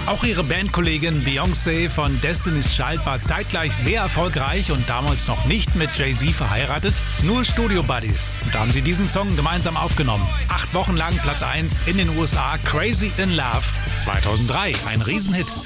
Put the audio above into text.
Auch ihre Bandkollegin Beyoncé von Destiny's Child war zeitgleich sehr erfolgreich und damals noch nicht mit Jay-Z verheiratet, nur Studio-Buddies. Und da haben sie diesen Song gemeinsam aufgenommen. 8 Wochen lang Platz 1 in den USA, Crazy in Love 2003, ein Riesenhit.